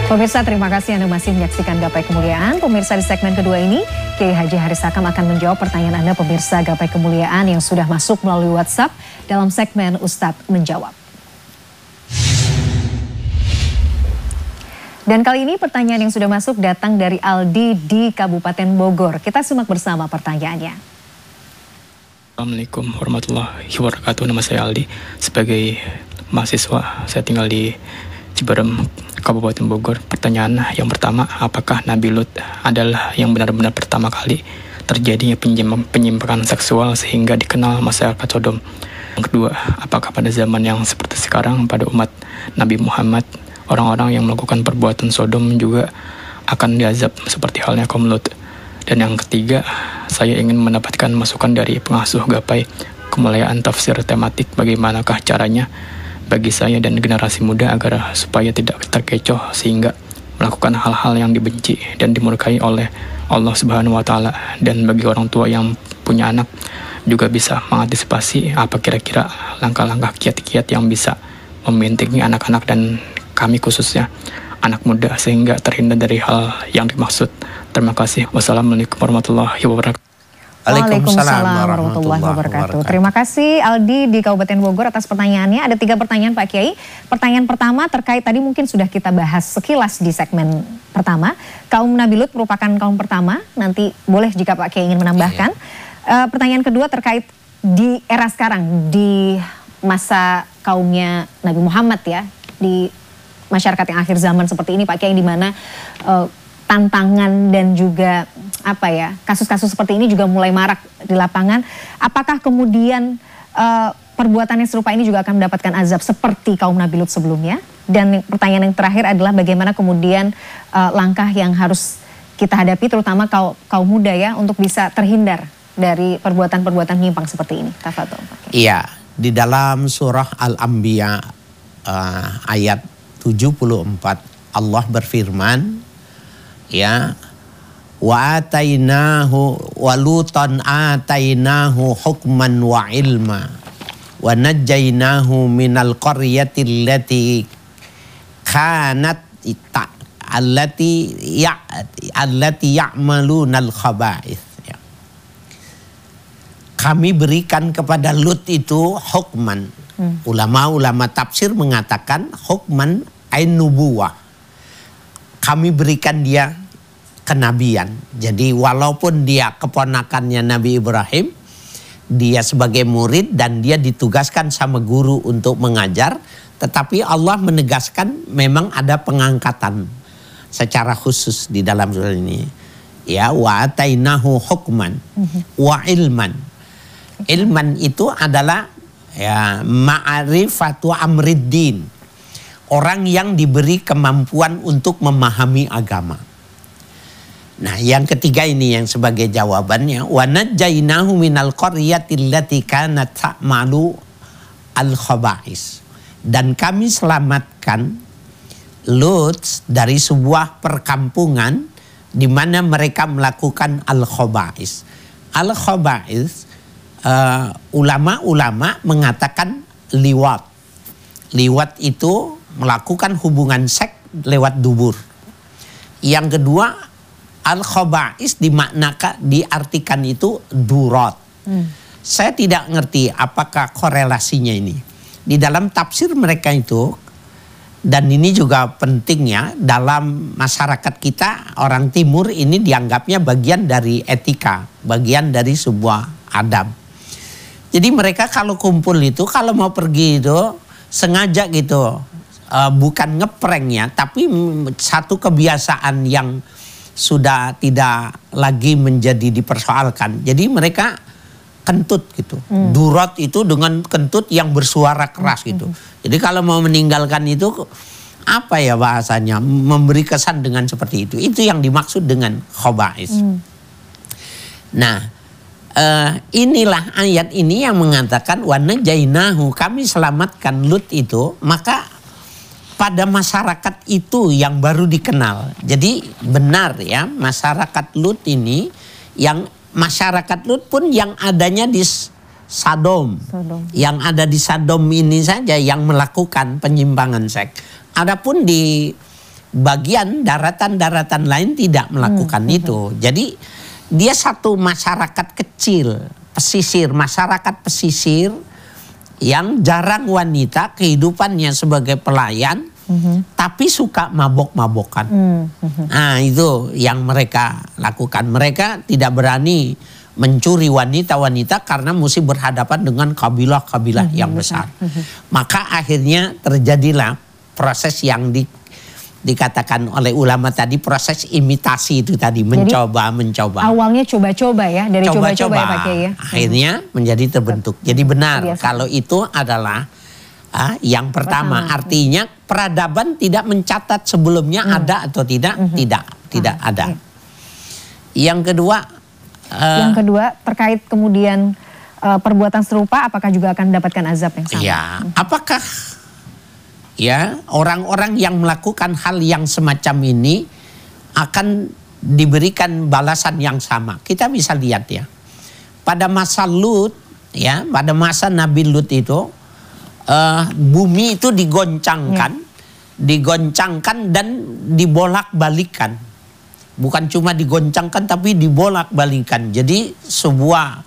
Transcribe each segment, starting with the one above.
Pemirsa, terima kasih Anda masih menyaksikan Gapai Kemuliaan. Pemirsa, di segmen kedua ini, Kiai Haji Haris Hakam akan menjawab pertanyaan Anda pemirsa Gapai Kemuliaan yang sudah masuk melalui WhatsApp dalam segmen Ustadz Menjawab. Dan kali ini pertanyaan yang sudah masuk datang dari Aldi di Kabupaten Bogor. Kita simak bersama pertanyaannya. Assalamualaikum warahmatullahi wabarakatuh. Nama saya Aldi. Sebagai mahasiswa, saya tinggal di Ciberem, Kabupaten Bogor. Pertanyaan yang pertama, apakah Nabi Lut adalah yang benar-benar pertama kali terjadinya penyimpangan seksual sehingga dikenal masyarakat Sodom? Yang kedua, apakah pada zaman yang seperti sekarang pada umat Nabi Muhammad, orang-orang yang melakukan perbuatan Sodom juga akan diazab seperti halnya kaum Lut? Dan yang ketiga, saya ingin mendapatkan masukan dari pengasuh Gapai Kemuliaan tafsir tematik, bagaimanakah caranya bagi saya dan generasi muda agar supaya tidak terkecoh sehingga melakukan hal-hal yang dibenci dan dimurkai oleh Allah Subhanahu wa Ta'ala. Dan bagi orang tua yang punya anak juga bisa mengantisipasi apa kira-kira langkah-langkah kiat-kiat yang bisa membentengi anak-anak dan kami khususnya anak muda sehingga terhindar dari hal yang dimaksud. Terima kasih. Wassalamualaikum warahmatullahi wabarakatuh. Waalaikumsalam warahmatullahi wabarakatuh. Terima kasih Aldi di Kabupaten Bogor atas pertanyaannya. Ada 3 pertanyaan Pak Kiai. Pertanyaan pertama terkait tadi mungkin sudah kita bahas sekilas di segmen pertama. Kaum Nabi Lut merupakan kaum pertama. Nanti boleh jika Pak Kiai ingin menambahkan. Pertanyaan kedua terkait di era sekarang, di masa kaumnya Nabi Muhammad ya, di masyarakat yang akhir zaman seperti ini Pak Kiai, di mana tantangan dan juga kasus-kasus seperti ini juga mulai marak di lapangan. Apakah kemudian perbuatan yang serupa ini juga akan mendapatkan azab seperti kaum Nabi Lut sebelumnya? Dan pertanyaan yang terakhir adalah bagaimana kemudian langkah yang harus kita hadapi terutama kaum muda ya untuk bisa terhindar dari perbuatan-perbuatan menyimpang seperti ini. Tafadhol. Iya, di dalam surah Al-Anbiya ayat 74 Allah berfirman, ya, wa atainahu walutan atainahu hukman wa ilma wa najjainahu minal qaryati allati kanat allati ya'malunal khaba'ith. Ya. Kami berikan kepada Lut itu hukman. Ulama-ulama tafsir mengatakan hukman ain nubuwah. Kami berikan dia kenabian. Jadi walaupun dia keponakannya Nabi Ibrahim, dia sebagai murid dan dia ditugaskan sama guru untuk mengajar, tetapi Allah menegaskan memang ada pengangkatan secara khusus di dalam surah ini. Ya, wa atainahu hukman wa ilman. Ilman itu adalah ya ma'rifatu amriddin. Orang yang diberi kemampuan untuk memahami agama. Nah, yang ketiga ini yang sebagai jawabannya, wa najjainahu minal qaryati allati kanat ta'malu al-khaba'is. Dan kami selamatkan Lut dari sebuah perkampungan di mana mereka melakukan al-khaba'is. Al-khaba'is ulama-ulama mengatakan liwat. Liwat itu melakukan hubungan seks lewat dubur. Yang kedua, al-khaba'is diartikan itu durat. Saya tidak ngerti apakah korelasinya ini. Di dalam tafsir mereka itu, dan ini juga penting ya, dalam masyarakat kita orang timur ini dianggapnya bagian dari etika, bagian dari sebuah adab. Jadi mereka kalau kumpul itu, kalau mau pergi itu sengaja gitu. Bukan ngeprank ya, tapi satu kebiasaan yang sudah tidak lagi menjadi dipersoalkan. Jadi mereka kentut gitu. Durat itu dengan kentut yang bersuara keras gitu. Jadi kalau mau meninggalkan itu, apa ya bahasanya, memberi kesan dengan seperti itu. Itu yang dimaksud dengan khaba'is. Nah, inilah ayat ini yang mengatakan wa najainahu, kami selamatkan Lut itu. Maka pada masyarakat itu yang baru dikenal. Jadi benar ya, masyarakat Lut ini, yang masyarakat Lut pun yang adanya di Sodom. Yang ada di Sodom ini saja yang melakukan penyimpangan seks. Adapun di bagian daratan-daratan lain tidak melakukan itu. Jadi dia satu masyarakat kecil, pesisir, masyarakat pesisir yang jarang wanita, kehidupannya sebagai pelayan, tapi suka mabok-mabokan. Nah itu yang mereka lakukan. Mereka tidak berani mencuri wanita-wanita karena mesti berhadapan dengan kabilah-kabilah yang besar. Maka akhirnya terjadilah proses yang dikatakan oleh ulama tadi, proses imitasi itu tadi, mencoba. Awalnya coba-coba ya, dari coba-coba ya Pak Kiai ya. Akhirnya menjadi terbentuk. Jadi benar kalau itu adalah yang pertama. Artinya peradaban tidak mencatat sebelumnya ada atau tidak, tidak ada. Yang kedua terkait kemudian perbuatan serupa, apakah juga akan mendapatkan azab yang sama? Ya, apakah ya orang-orang yang melakukan hal yang semacam ini akan diberikan balasan yang sama? Kita bisa lihat ya, pada masa Lut ya, pada masa Nabi Lut itu bumi itu digoncangkan dan dibolak-balikan. Bukan cuma digoncangkan tapi dibolak-balikan. Jadi sebuah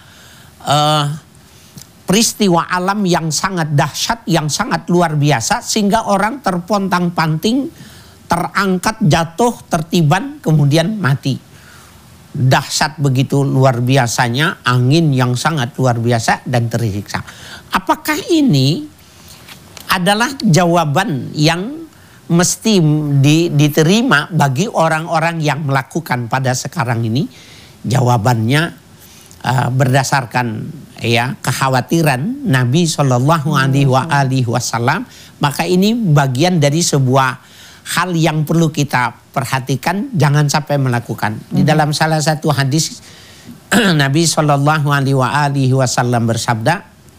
peristiwa alam yang sangat dahsyat, yang sangat luar biasa, sehingga orang terpontang-panting, terangkat, jatuh, tertiban, kemudian mati. Dahsyat begitu luar biasanya, angin yang sangat luar biasa dan tersiksa. Apakah ini adalah jawaban yang mesti diterima bagi orang-orang yang melakukan pada sekarang ini? Jawabannya berdasarkan ya kekhawatiran Nabi Shallallahu Alaihi Wasallam, maka ini bagian dari sebuah hal yang perlu kita perhatikan, jangan sampai melakukan. Di dalam salah satu hadis Nabi Shallallahu Alaihi Wasallam bersabda,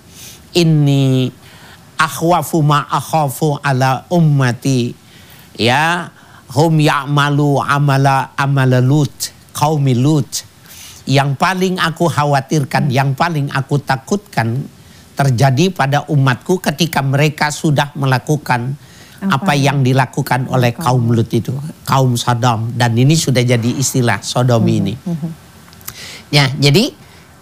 "Inni akhwafu ma akhafu ala ummati ya hum ya'malu amala Lut, qaumi Lut." Yang paling aku khawatirkan, yang paling aku takutkan terjadi pada umatku ketika mereka sudah melakukan apa yang dilakukan oleh kaum Lut itu, kaum Sodom. Dan ini sudah jadi istilah Sodomi ini. Ya, jadi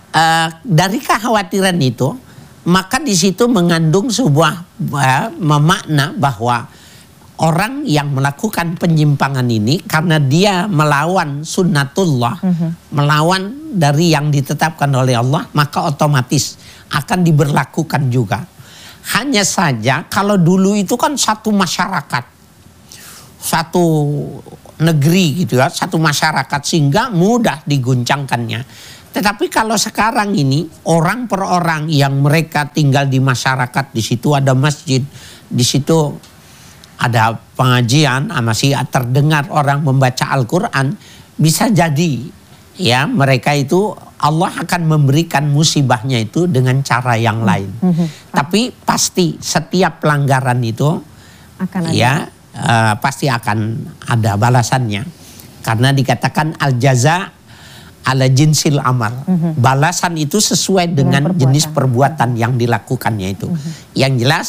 dari kekhawatiran itu, maka di situ mengandung sebuah memakna bahwa orang yang melakukan penyimpangan ini karena dia melawan sunnatullah, melawan dari yang ditetapkan oleh Allah, maka otomatis akan diberlakukan juga. Hanya saja kalau dulu itu kan satu masyarakat, satu negeri gitu ya, satu masyarakat, sehingga mudah diguncangkannya. Tetapi kalau sekarang ini orang per orang yang mereka tinggal di masyarakat, di situ ada masjid, di situ ada pengajian, masih terdengar orang membaca Al-Quran, bisa jadi ya mereka itu Allah akan memberikan musibahnya itu dengan cara yang lain. Tapi pasti setiap pelanggaran itu akan ya pasti akan ada balasannya. Karena dikatakan al-jaza ala jinsil amal. Balasan itu sesuai dengan jenis perbuatan yang dilakukannya itu. Yang jelas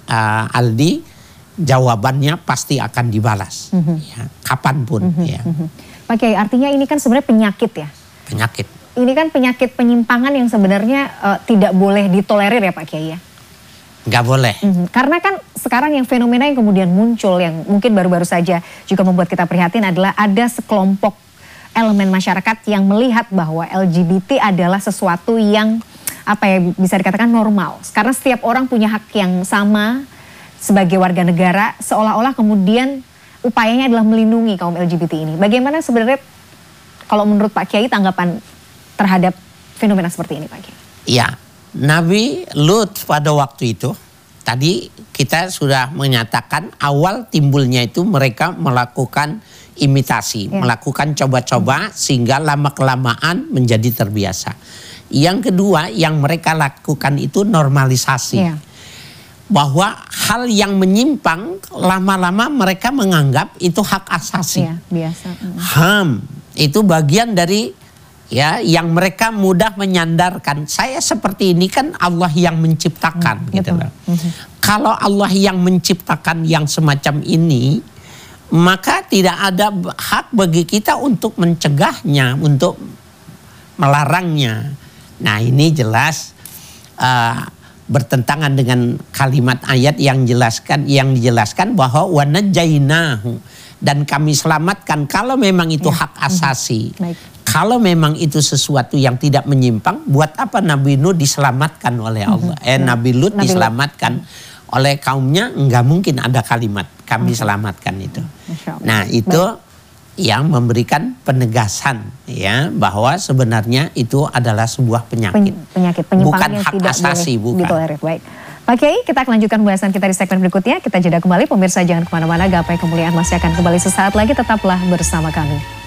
Aldi, jawabannya pasti akan dibalas, ya, kapanpun. Ya. Pak Kiai, artinya ini kan sebenarnya penyakit ya? Penyakit. Ini kan penyakit penyimpangan yang sebenarnya tidak boleh ditolerir ya Pak Kiai ya? Nggak boleh. Karena kan sekarang yang fenomena yang kemudian muncul, yang mungkin baru-baru saja juga membuat kita prihatin adalah ada sekelompok elemen masyarakat yang melihat bahwa LGBT adalah sesuatu yang apa ya bisa dikatakan normal. Karena setiap orang punya hak yang sama sebagai warga negara, seolah-olah kemudian upayanya adalah melindungi kaum LGBT ini. Bagaimana sebenarnya kalau menurut Pak Kiai tanggapan terhadap fenomena seperti ini Pak Kiai? Ya, Nabi Lut pada waktu itu, tadi kita sudah menyatakan awal timbulnya itu mereka melakukan imitasi, melakukan coba-coba sehingga lama-kelamaan menjadi terbiasa. Yang kedua yang mereka lakukan itu normalisasi. Bahwa hal yang menyimpang lama-lama mereka menganggap itu hak asasi. Biasa. HAM itu bagian dari ya yang mereka mudah menyandarkan. Saya seperti ini kan Allah yang menciptakan gitu loh. Kalau Allah yang menciptakan yang semacam ini, maka tidak ada hak bagi kita untuk mencegahnya, untuk melarangnya. Nah, ini jelas bertentangan dengan kalimat ayat yang dijelaskan bahwa wanajainahu, dan kami selamatkan kalau memang itu hak asasi. Kalau memang itu sesuatu yang tidak menyimpang, buat apa Nabi Nuh diselamatkan oleh Allah? Nabi Lut diselamatkan oleh kaumnya, nggak mungkin ada kalimat kami selamatkan itu. Nah, itu yang memberikan penegasan ya bahwa sebenarnya itu adalah sebuah penyakit bukan hak asasi, bukan. Ditolerir. Baik, Pak Kiai, kita akan lanjutkan pembahasan kita di segmen berikutnya. Kita jeda kembali, pemirsa jangan kemana-mana, gapai kemuliaan masih akan kembali sesaat lagi, tetaplah bersama kami.